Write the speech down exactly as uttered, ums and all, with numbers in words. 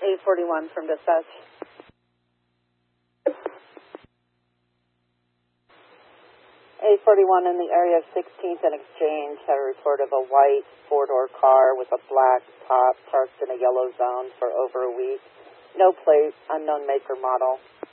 eight forty-one from dispatch. eight forty-one in the area of sixteenth and Exchange had a report of a white four-door car with a black top parked in a yellow zone for over a week. No plate, unknown make or model.